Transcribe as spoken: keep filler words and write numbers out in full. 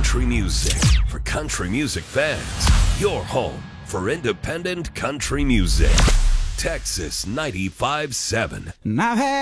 country music for country music fans. Your home for independent country music. Texas ninety-five point seven. And I've had